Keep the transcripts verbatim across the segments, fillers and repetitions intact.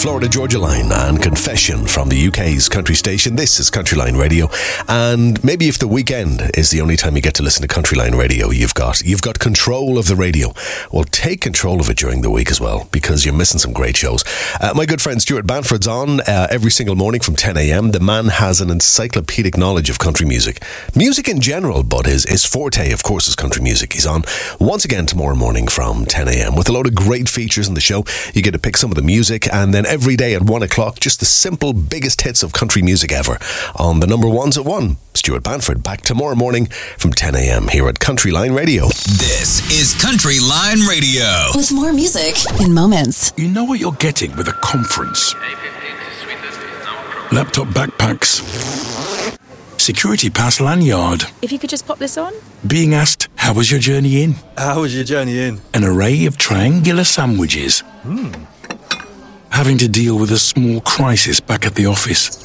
Florida Georgia Line and Confession from the U K's country station. This is Country Line Radio, and maybe if the weekend is the only time you get to listen to Country Line Radio, you've got you've got control of the radio. Well, take control of it during the week as well, because you're missing some great shows. Uh, my good friend Stuart Banford's on uh, every single morning from ten a.m. The man has an encyclopedic knowledge of country music, music in general, but his his forte, of course, is country music. He's on once again tomorrow morning from ten a.m. with a load of great features in the show. You get to pick some of the music, and then every day at one o'clock, just the simple biggest hits of country music ever on the number ones at one. Stuart Banford back tomorrow morning from ten a.m. here at Country Line Radio. This is Country Line Radio. With more music in moments. You know what you're getting with a conference. Laptop backpacks. Security pass lanyard. If you could just pop this on. Being asked, how was your journey in? How was your journey in? An array of triangular sandwiches. Hmm. Having to deal with a small crisis back at the office.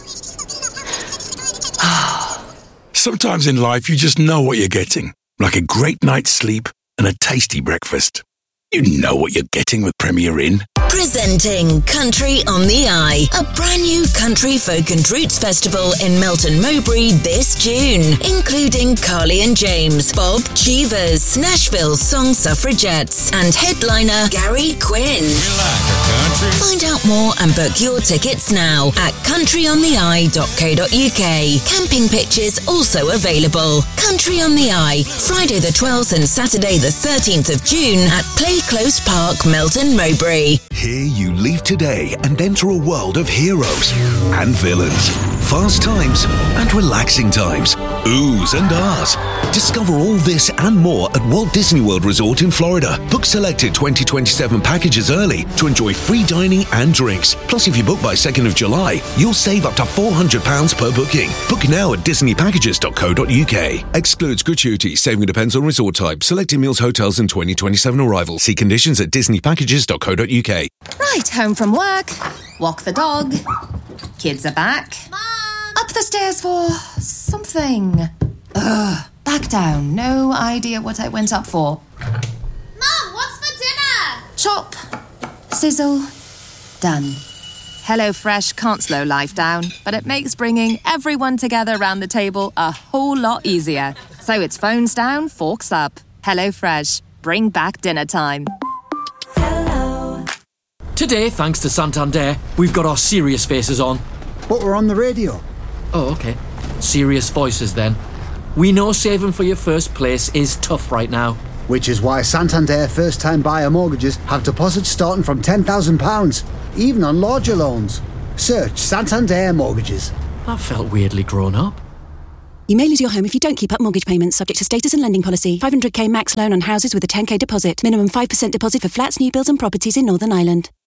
Sometimes in life you just know what you're getting. Like a great night's sleep and a tasty breakfast. You know what you're getting with Premier Inn. Presenting Country on the Eye, a brand new country folk and roots festival in Melton Mowbray this June, including Carly and James, Bob Cheevers, Nashville Song Suffragettes, and headliner Gary Quinn. Like Find out more and book your tickets now at country on the eye dot co dot uk. Camping pitches also available. Country on the Eye, Friday the twelfth and Saturday the thirteenth of June at Play Close Park, Melton Mowbray. Here you leave today and enter a world of heroes and villains, fast times and relaxing times, oohs and ahs. Discover all this and more at Walt Disney World Resort in Florida. Book selected twenty twenty-seven packages early to enjoy free dining and drinks. Plus, if you book by second of July, you'll save up to four hundred pounds per booking. Book now at disney packages dot co dot uk. Excludes gratuity. Saving depends on resort type. Selected meals, hotels and twenty twenty-seven arrival. See conditions at disney packages dot co dot uk. Right, home from work, walk the dog, kids are back, Mom! up the stairs for something. Ugh, back down, no idea what I went up for. Mom, what's for dinner? Chop, sizzle, done. HelloFresh can't slow life down, but it makes bringing everyone together around the table a whole lot easier. So it's phones down, forks up. HelloFresh, bring back dinner time. Today, thanks to Santander, we've got our serious faces on. But we're on the radio. Oh, okay. Serious voices then. We know saving for your first place is tough right now. Which is why Santander first-time buyer mortgages have deposits starting from ten thousand pounds, even on larger loans. Search Santander Mortgages. That felt weirdly grown up. You may lose your home if you don't keep up mortgage payments, subject to status and lending policy. five hundred k max loan on houses with a ten k deposit. Minimum five percent deposit for flats, new builds and properties in Northern Ireland.